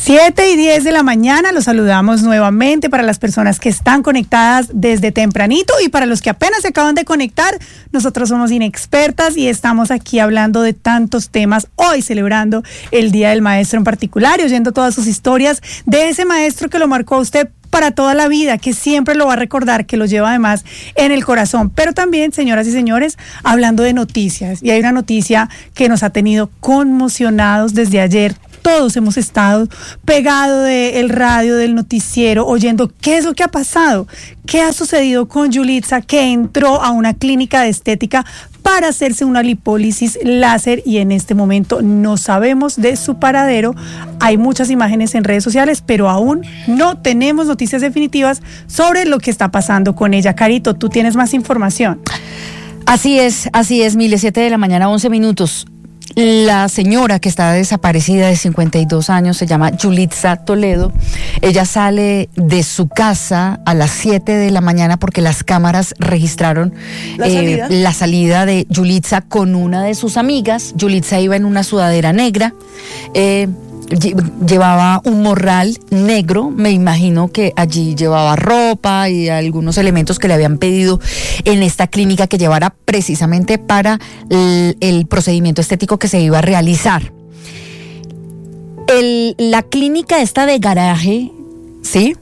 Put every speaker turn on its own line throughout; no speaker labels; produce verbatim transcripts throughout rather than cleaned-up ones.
siete y diez de la mañana, los saludamos nuevamente para las personas que están conectadas desde tempranito y para los que apenas se acaban de conectar. Nosotros somos Inexpertas y estamos aquí hablando de tantos temas, hoy celebrando el Día del Maestro en particular y oyendo todas sus historias de ese maestro que lo marcó a usted para toda la vida, que siempre lo va a recordar, que lo lleva además en el corazón. Pero también, señoras y señores, hablando de noticias, y hay una noticia que nos ha tenido conmocionados desde ayer. Todos hemos estado pegados del radio, del noticiero, oyendo qué es lo que ha pasado, qué ha sucedido con Yulitza, que entró a una clínica de estética para hacerse una lipólisis láser y en este momento no sabemos de su paradero. Hay muchas imágenes en redes sociales, pero aún no tenemos noticias definitivas sobre lo que está pasando con ella. Carito, ¿tú tienes más información?
Así es, así es, Mile, siete de la mañana, once minutos. La señora que está desaparecida de cincuenta y dos años se llama Yulitza Toledo. Ella sale de su casa a las siete de la mañana porque las cámaras registraron
¿La,
eh,
salida?
la salida de Yulitza con una de sus amigas. Yulitza iba en una sudadera negra, eh, llevaba un morral negro, me imagino que allí llevaba ropa y algunos elementos que le habían pedido en esta clínica que llevara precisamente para el, el procedimiento estético que se iba a realizar. El, la clínica esta de garaje, ¿sí?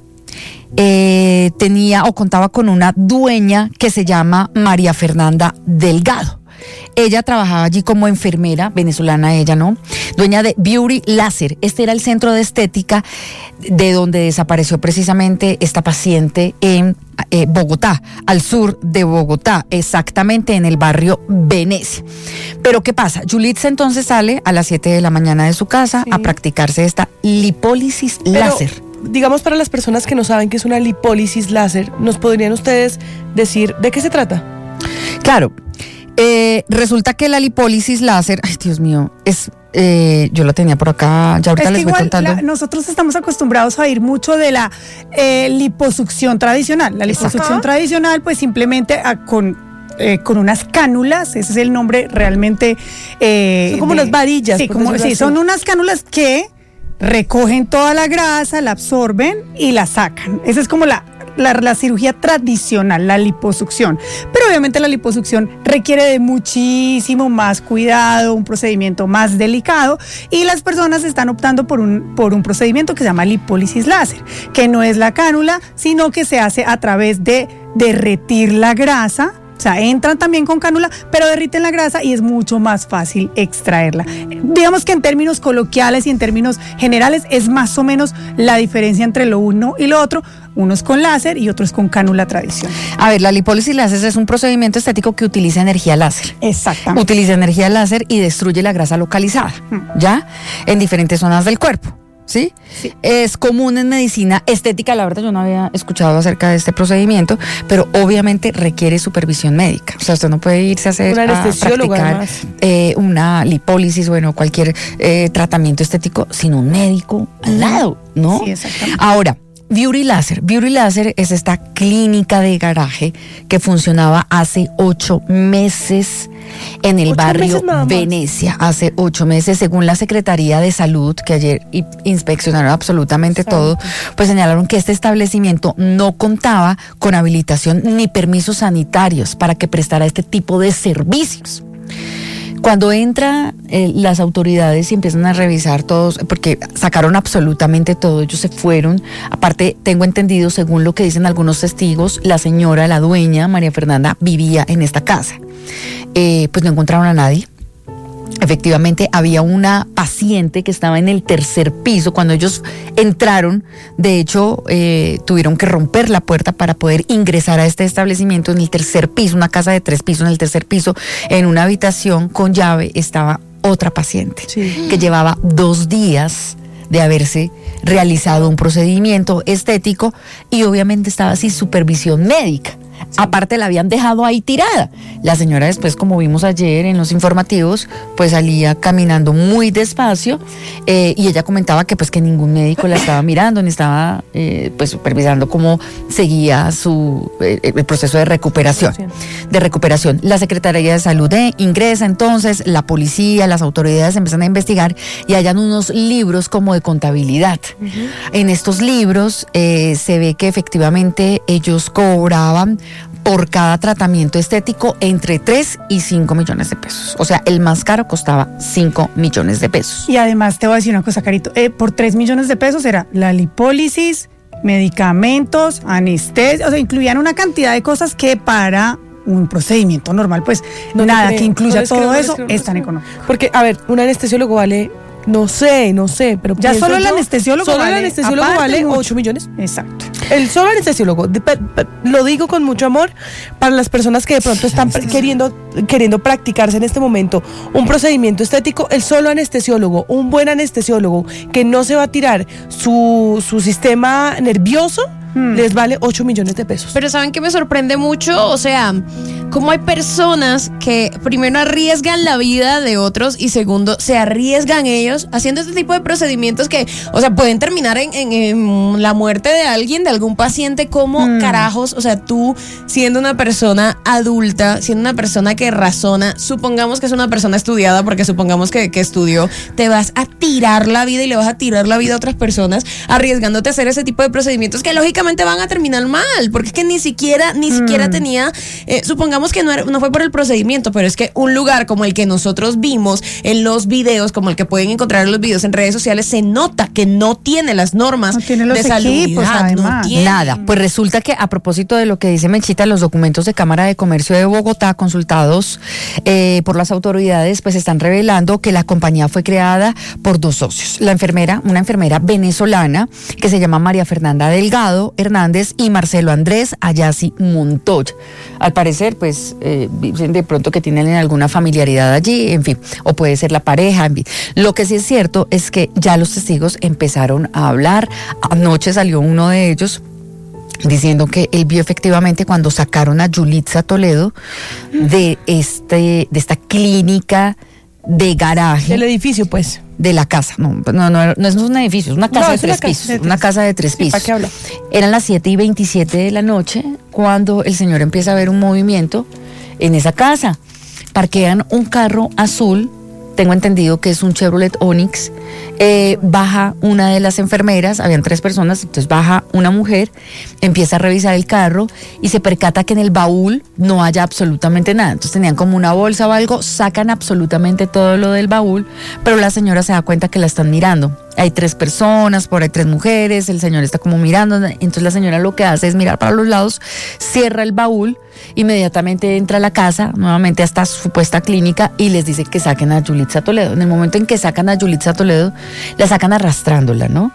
Eh, tenía o contaba con una dueña que se llama María Fernanda Delgado. Ella trabajaba allí como enfermera, venezolana ella, ¿no? Dueña de Beauty Láser. Este era el centro de estética de donde desapareció precisamente esta paciente en eh, Bogotá, al sur de Bogotá, exactamente en el barrio Venecia. Pero ¿qué pasa? Yulitza entonces sale a las siete de la mañana de su casa, sí, a practicarse esta lipólisis
Pero,
láser.
Digamos, para las personas que no saben qué es una lipólisis láser, ¿nos podrían ustedes decir de qué se trata?
Claro. Eh, resulta que la lipólisis láser, ay Dios mío, es, eh, yo la tenía por acá, ya ahorita
es que
les voy
igual
contando.
La, nosotros estamos acostumbrados a ir mucho de la eh, liposucción tradicional. La liposucción
Exacto.
tradicional, pues simplemente a, con eh, con unas cánulas, ese es el nombre realmente. Eh,
son como
de,
unas varillas.
Sí, como, sí,
así.
son unas cánulas que recogen toda la grasa, la absorben y la sacan. Esa es como la La, la cirugía tradicional, la liposucción. Pero obviamente la liposucción requiere de muchísimo más cuidado, un procedimiento más delicado y las personas están optando por un, por un procedimiento que se llama lipólisis láser, que no es la cánula, sino que se hace a través de derretir la grasa. O sea, entran también con cánula, pero derriten la grasa y es mucho más fácil extraerla. Digamos que en términos coloquiales y en términos generales es más o menos la diferencia entre lo uno y lo otro. Unos con láser y otros con cánula tradicional.
A ver, la lipólisis láser es un procedimiento estético que utiliza energía láser.
Exactamente.
Utiliza energía láser y destruye la grasa localizada, ¿ya? En diferentes zonas del cuerpo. ¿Sí?
Sí.
Es común en medicina estética, la verdad yo no había escuchado acerca de este procedimiento, pero obviamente requiere supervisión médica. O sea, usted no puede irse a hacer
Una
a practicar eh, una lipólisis, bueno, cualquier eh, tratamiento estético sin un médico al lado, ¿no?
Sí, exactamente.
Ahora, Beauty Láser. Beauty Láser es esta clínica de garaje que funcionaba hace ocho meses en el barrio Venecia. Hace ocho meses, según la Secretaría de Salud, que ayer inspeccionaron absolutamente Exacto. todo, pues señalaron que este establecimiento no contaba con habilitación ni permisos sanitarios para que prestara este tipo de servicios. Cuando entran eh, las autoridades y empiezan a revisar todos, porque sacaron absolutamente todo, ellos se fueron. Aparte, tengo entendido, según lo que dicen algunos testigos, la señora, la dueña, María Fernanda, vivía en esta casa. Eh, pues no encontraron a nadie. Efectivamente, había una paciente que estaba en el tercer piso. Cuando ellos entraron, de hecho, eh, tuvieron que romper la puerta para poder ingresar a este establecimiento en el tercer piso, una casa de tres pisos en el tercer piso, en una habitación con llave, estaba otra paciente sí. que llevaba dos días de haberse realizado un procedimiento estético y obviamente estaba sin supervisión médica. Sí. Aparte la habían dejado ahí tirada. La señora después, como vimos ayer en los informativos, pues salía caminando muy despacio eh, y ella comentaba que pues que ningún médico la estaba mirando ni estaba eh, pues supervisando cómo seguía su eh, el proceso de recuperación. De recuperación. La Secretaría de Salud eh, ingresa entonces, la policía, las autoridades empiezan a investigar y hallan unos libros como de contabilidad. Uh-huh. En estos libros eh, se ve que efectivamente ellos cobraban por cada tratamiento estético entre tres y cinco millones de pesos. O sea, el más caro costaba cinco millones de pesos.
Y además te voy a decir una cosa, Carito, eh, por tres millones de pesos era la lipólisis, medicamentos, anestesia, o sea, incluían una cantidad de cosas que para un procedimiento normal, pues no nada que incluya no todo eso es tan económico.
Porque, a ver, un anestesiólogo vale... No sé, no sé, pero
ya solo el anestesiólogo
solo
vale,
el anestesiólogo vale ocho millones.
Exacto.
El solo anestesiólogo, de, pe, pe, lo digo con mucho amor para las personas que de pronto están sí, sí, sí. queriendo queriendo practicarse en este momento un procedimiento estético, el solo anestesiólogo, un buen anestesiólogo que no se va a tirar su su sistema nervioso, Hmm. les vale ocho millones de pesos.
Pero ¿saben qué me sorprende mucho? O sea, cómo hay personas que primero arriesgan la vida de otros y segundo, se arriesgan ellos haciendo este tipo de procedimientos que, o sea, pueden terminar en, en, en la muerte de alguien, de algún paciente. ¿Cómo hmm. carajos? O sea, tú siendo una persona adulta, siendo una persona que razona, supongamos que es una persona estudiada, porque supongamos que, que estudió, te vas a tirar la vida y le vas a tirar la vida a otras personas arriesgándote a hacer ese tipo de procedimientos que lógicamente van a terminar mal, porque es que ni siquiera ni mm. siquiera tenía, eh, supongamos que no, era, no fue por el procedimiento, pero es que un lugar como el que nosotros vimos en los videos, como el que pueden encontrar en los videos en redes sociales, se nota que no tiene las normas
no tiene los
de
equipos,
salubridad, no tiene.
Nada, pues resulta que a propósito de lo que dice Melchita, los documentos de Cámara de Comercio de Bogotá consultados eh, por las autoridades, pues están revelando que la compañía fue creada por dos socios, la enfermera, una enfermera venezolana que se llama María Fernanda Delgado Hernández y Marcelo Andrés Ayasi Montoya. Al parecer, pues, eh, dicen de pronto que tienen alguna familiaridad allí, en fin, o puede ser la pareja, en fin. Lo que sí es cierto es que ya los testigos empezaron a hablar. Anoche salió uno de ellos diciendo que él vio efectivamente cuando sacaron a Yulitza Toledo de este, de esta clínica de garaje.
Del edificio, pues.
De la casa, no, no, no, no es un edificio, es una casa no, de, es tres una pisos, de tres una casa de tres sí, pisos.
¿Para qué habla?
Eran las siete y veintisiete de la noche cuando el señor empieza a ver un movimiento en esa casa. Parquean un carro azul, tengo entendido que es un Chevrolet Onix, eh, baja una de las enfermeras, habían tres personas, entonces baja una mujer, empieza a revisar el carro y se percata que en el baúl no haya absolutamente nada. Entonces tenían como una bolsa o algo, sacan absolutamente todo lo del baúl, pero la señora se da cuenta que la están mirando. Hay tres personas, por ahí tres mujeres, el señor está como mirando, entonces la señora lo que hace es mirar para los lados, cierra el baúl, inmediatamente entra a la casa, nuevamente a esta supuesta clínica y les dice que saquen a Yulitza Toledo. En el momento en que sacan a Yulitza Toledo, la sacan arrastrándola, ¿no?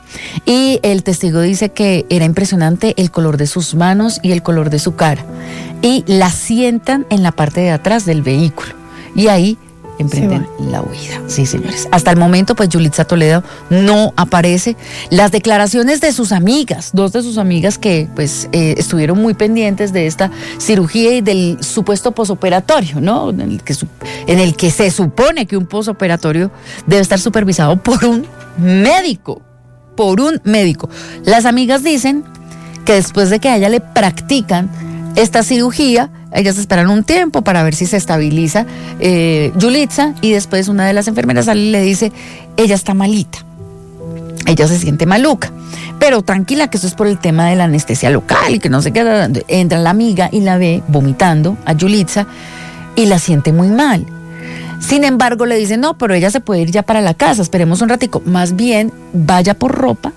Y el testigo dice que era impresionante el color de sus manos y el color de su cara. Y la sientan en la parte de atrás del vehículo. Y ahí emprenden sí, la huida. Sí, señores. Hasta el momento, pues, Yulitza Toledo no aparece. Las declaraciones de sus amigas, dos de sus amigas que, pues, eh, estuvieron muy pendientes de esta cirugía y del supuesto posoperatorio, ¿no? En el que, en el que se supone que un posoperatorio debe estar supervisado por un médico, por un médico. Las amigas dicen que después de que a ella le practican esta cirugía, ellas esperan un tiempo para ver si se estabiliza eh, Yulitza, y después una de las enfermeras sale y le dice, ella está malita, ella se siente maluca, pero tranquila que eso es por el tema de la anestesia local y que no sé qué. Entra la amiga y la ve vomitando a Yulitza y la siente muy mal. Sin embargo le dice, no, pero ella se puede ir ya para la casa, esperemos un ratico, más bien vaya por ropa,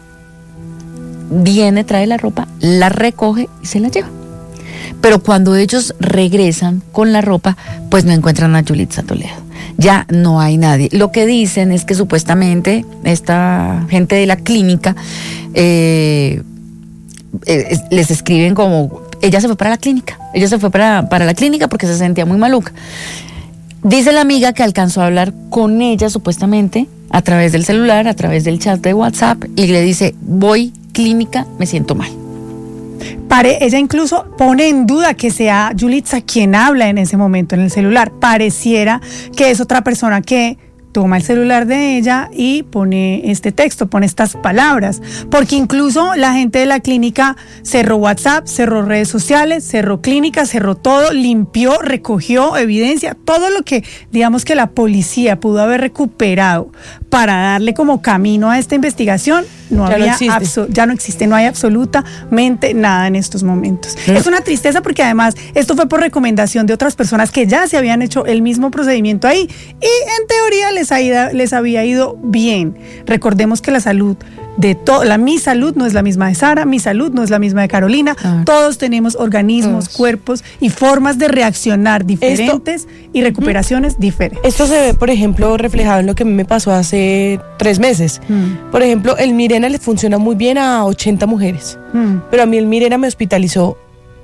viene, trae la ropa, la recoge y se la lleva. Pero cuando ellos regresan con la ropa, pues no encuentran a Yulitza Toledo. Ya no hay nadie. Lo que dicen es que supuestamente esta gente de la clínica eh, eh, les escriben como, ella se fue para la clínica, ella se fue para, para la clínica porque se sentía muy maluca. Dice la amiga que alcanzó a hablar con ella supuestamente a través del celular, a través del chat de WhatsApp, y le dice, voy clínica, me siento mal.
Pare, ella incluso pone en duda que sea Yulitza quien habla en ese momento en el celular. Pareciera que es otra persona que toma el celular de ella y pone este texto, pone estas palabras, porque incluso la gente de la clínica cerró WhatsApp, cerró redes sociales, cerró clínica, cerró todo, limpió, recogió evidencia, todo lo que digamos que la policía pudo haber recuperado para darle como camino a esta investigación, no
ya,
había
no
abso- ya no existe, no hay absolutamente nada en estos momentos.
¿Eh?
Es una tristeza porque además esto fue por recomendación de otras personas que ya se habían hecho el mismo procedimiento ahí y en teoría les, ha ido, les había ido bien. Recordemos que la salud de todo, la mi salud no es la misma de Sara, mi salud no es la misma de Carolina, ah. todos tenemos organismos, todos. cuerpos y formas de reaccionar diferentes esto, y recuperaciones mm, diferentes.
Esto se ve, por ejemplo, reflejado en lo que me pasó hace tres meses. Mm. Por ejemplo, el Mirena le funciona muy bien a ochenta mujeres, mm. pero a mí el Mirena me hospitalizó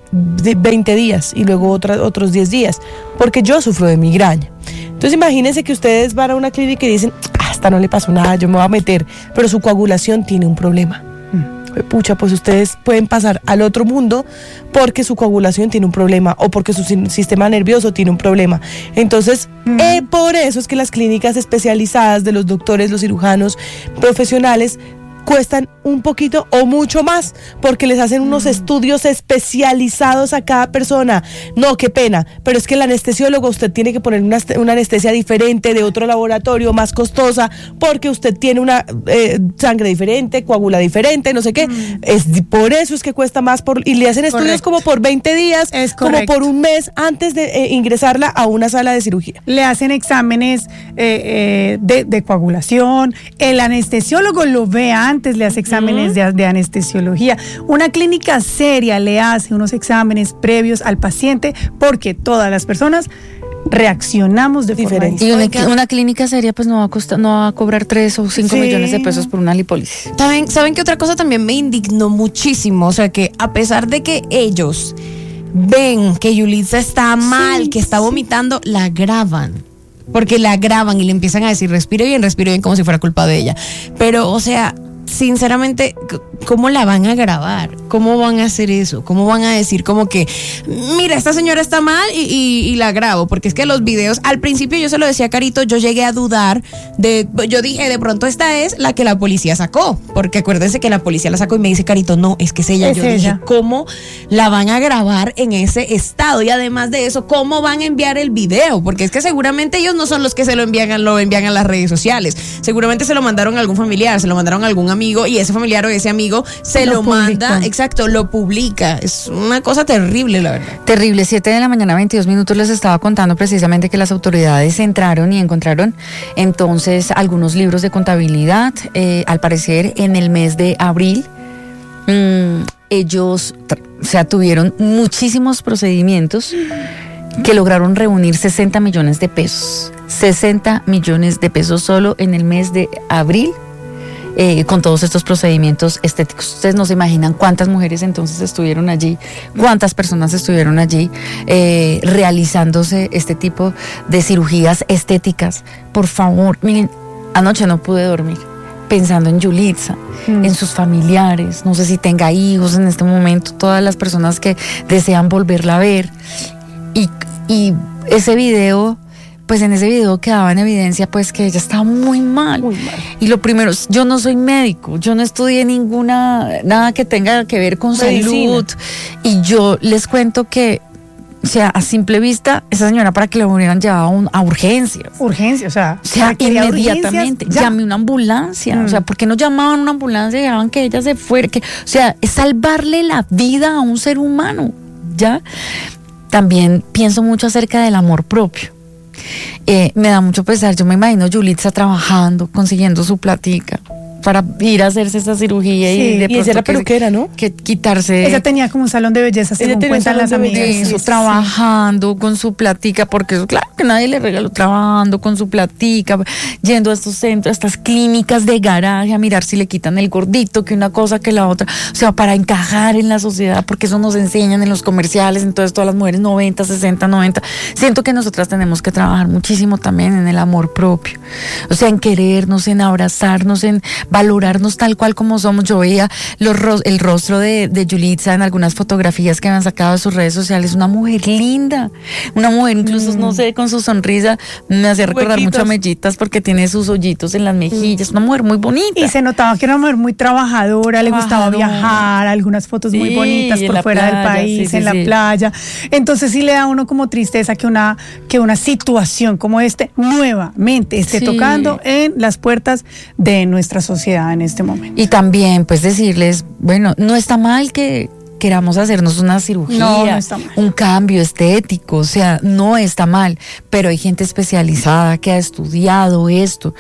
de veinte días y luego otra, otros diez días, porque yo sufro de migraña. Entonces imagínense que ustedes van a una clínica y dicen, hasta no le pasó nada, yo me voy a meter, pero su coagulación tiene un problema. Mm. Pucha, pues ustedes pueden pasar al otro mundo porque su coagulación tiene un problema o porque su sistema nervioso tiene un problema. Entonces, mm. eh, por eso es que las clínicas especializadas de los doctores, los cirujanos profesionales, cuestan un poquito o mucho más porque les hacen unos mm. estudios especializados a cada persona. No, qué pena, pero es que el anestesiólogo usted tiene que poner una, una anestesia diferente de otro laboratorio, más costosa, porque usted tiene una eh, sangre diferente, coagula diferente, no sé qué. Mm. Es, por eso es que cuesta más por, y le hacen estudios correcto. Como por veinte días, es como por un mes antes de eh, ingresarla a una sala de cirugía.
Le hacen exámenes eh, eh, de, de coagulación, el anestesiólogo lo ve antes. Antes le hace exámenes uh-huh. de, de anestesiología. Una clínica seria le hace unos exámenes previos al paciente porque todas las personas reaccionamos de diferente.
Y una, una clínica seria pues no va a costar, no va a cobrar tres o cinco sí. millones de pesos por una lipólisis.
¿Saben, ¿Saben qué otra cosa también me indignó muchísimo? O sea que a pesar de que ellos ven que Yulitza está mal, sí, que está vomitando, sí. la graban. Porque la graban y le empiezan a decir respire bien, respire bien, como si fuera culpa de ella. Pero, o sea, sinceramente, ¿cómo la van a grabar? ¿Cómo van a hacer eso? ¿Cómo van a decir como que, mira, esta señora está mal y, y, y la grabo? Porque es que los videos, al principio yo se lo decía a Carito, yo llegué a dudar de, yo dije, de pronto esta es la que la policía sacó, porque acuérdense que la policía la sacó y me dice Carito, no, es que es ella. Es yo ella. Dije, ¿cómo la van a grabar en ese estado? Y además de eso, ¿cómo van a enviar el video? Porque es que seguramente ellos no son los que se lo envían, lo envían a las redes sociales. Seguramente se lo mandaron a algún familiar, se lo mandaron a algún amigo y ese familiar o ese amigo se lo, lo manda, exacto, lo publica. Es una cosa terrible, la verdad.
Terrible. Siete de la mañana, veintidós minutos. Les estaba contando precisamente que las autoridades entraron y encontraron entonces algunos libros de contabilidad. Eh, al parecer en el mes de abril mmm, ellos, o sea, tuvieron muchísimos procedimientos que lograron reunir sesenta millones de pesos. sesenta millones de pesos solo en el mes de abril. Eh, con todos estos procedimientos estéticos. Ustedes no se imaginan cuántas mujeres entonces estuvieron allí, cuántas personas estuvieron allí eh, realizándose este tipo de cirugías estéticas. Por favor, miren, anoche no pude dormir pensando en Yulitza, mm. en sus familiares, no sé si tenga hijos en este momento, todas las personas que desean volverla a ver. Y, y ese video... pues en ese video quedaba en evidencia pues que ella estaba muy mal. muy mal. Y lo primero, yo no soy médico, yo no estudié ninguna, nada que tenga que ver con medicina. Salud. Y yo les cuento que, o sea, a simple vista, esa señora para que la hubieran llevado a, un, a urgencias.
Urgencias, o sea.
O sea, inmediatamente, llame una ambulancia. Mm. O sea, ¿por qué no llamaban una ambulancia y dejaban que ella se fuera? Que, o sea, es salvarle la vida a un ser humano, ¿ya? También pienso mucho acerca del amor propio. Eh, me da mucho pesar, yo me imagino Yulitza trabajando, consiguiendo su platica para ir a hacerse esa cirugía sí, y de
y esa era peluquera, ¿no?
Que quitarse.
Ella tenía como un salón de belleza, según cuentan las amigas.
Eso, sí, trabajando sí. con su platica, porque eso, claro que nadie le regaló, trabajando con su platica, yendo a estos centros, a estas clínicas de garaje, a mirar si le quitan el gordito, que una cosa que la otra, o sea, para encajar en la sociedad, porque eso nos enseñan en los comerciales, entonces todas las mujeres noventa, sesenta, noventa. Siento que nosotras tenemos que trabajar muchísimo también en el amor propio, o sea, en querernos, en abrazarnos, en valorarnos tal cual como somos. Yo veía los, el rostro de, de Yulitza en algunas fotografías que me han sacado de sus redes sociales, una mujer linda, una mujer incluso, mm. no sé, con su sonrisa, me hacía recordar Huequitos. mucho a Mellitas porque tiene sus hoyitos en las mejillas, mm. una mujer muy bonita.
Y se notaba que era una mujer muy trabajadora, le gustaba viajar, algunas fotos sí, muy bonitas por fuera playa, del país, sí, sí, en la sí. playa. Entonces sí le da a uno como tristeza que una, que una situación como este nuevamente esté sí. tocando en las puertas de nuestra sociedad en este momento.
Y también pues decirles, bueno, no está mal que queramos hacernos una cirugía,
no, no está mal.
un cambio estético, o sea, no está mal, pero hay gente especializada que ha estudiado esto.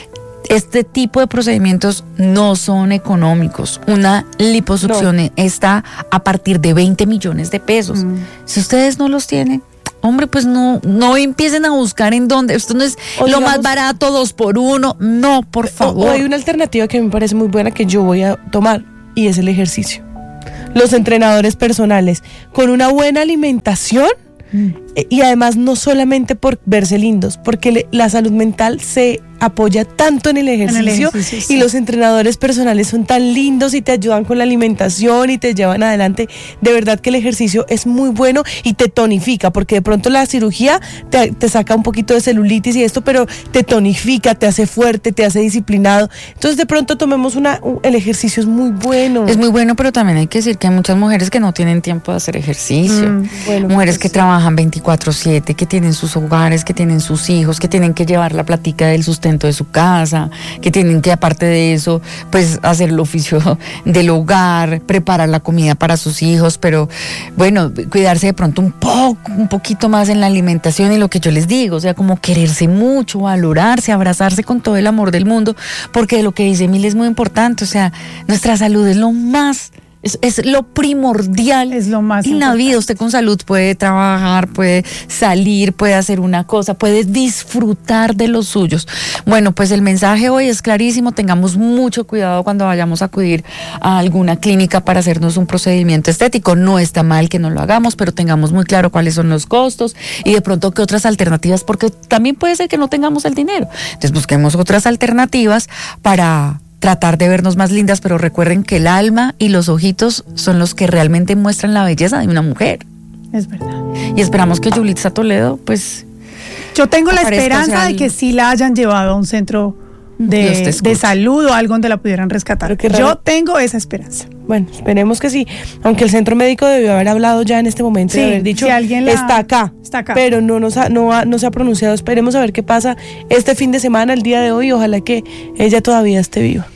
Este tipo de procedimientos no son económicos. Una liposucción no. está a partir de veinte millones de pesos. Mm. Si ustedes no los tienen, hombre, pues no, no empiecen a buscar en dónde. Esto no es o lo digamos, más barato, dos por uno. No, por favor.
O, o hay una alternativa que me parece muy buena que yo voy a tomar y es el ejercicio. Los entrenadores personales con una buena alimentación mm. y además no solamente por verse lindos, porque le, la salud mental se apoya tanto en el ejercicio, en el ejercicio sí. y los entrenadores personales son tan lindos y te ayudan con la alimentación y te llevan adelante. De verdad que el ejercicio es muy bueno y te tonifica, porque de pronto la cirugía te, te saca un poquito de celulitis y esto, pero te tonifica, te hace fuerte, te hace disciplinado. Entonces de pronto tomemos una, el ejercicio es muy bueno.
Es muy bueno, pero también hay que decir que hay muchas mujeres que no tienen tiempo de hacer ejercicio. Mm, bueno, mujeres pues, que sí. trabajan veinticuatro siete, que tienen sus hogares, que tienen sus hijos, que tienen que llevar la plática del sustento de su casa, que tienen que aparte de eso pues hacer el oficio del hogar, preparar la comida para sus hijos, pero bueno, cuidarse de pronto un poco, un poquito más en la alimentación y lo que yo les digo, o sea, como quererse mucho, valorarse, abrazarse con todo el amor del mundo, porque lo que dice Emil es muy importante, o sea, nuestra salud es lo más Es, es lo primordial
es lo más
en la vida. Usted con salud puede trabajar, puede salir, puede hacer una cosa, puede disfrutar de los suyos. Bueno, pues el mensaje hoy es clarísimo, tengamos mucho cuidado cuando vayamos a acudir a alguna clínica para hacernos un procedimiento estético. No está mal que no lo hagamos, pero tengamos muy claro cuáles son los costos y de pronto qué otras alternativas, porque también puede ser que no tengamos el dinero. Entonces busquemos otras alternativas para tratar de vernos más lindas, pero recuerden que el alma y los ojitos son los que realmente muestran la belleza de una mujer.
Es verdad.
Y esperamos que Yulitza Toledo, pues...
Yo tengo la esperanza de que sí la hayan llevado a un centro de, de salud o algo donde la pudieran rescatar. Yo tengo esa esperanza.
Bueno, esperemos que sí, aunque el centro médico debió haber hablado ya en este momento,
sí,
de haber dicho,
si alguien la...
está acá,
está acá,
pero no, nos ha, no, ha, no se ha pronunciado. Esperemos a ver qué pasa este fin de semana, el día de hoy, ojalá que ella todavía esté viva.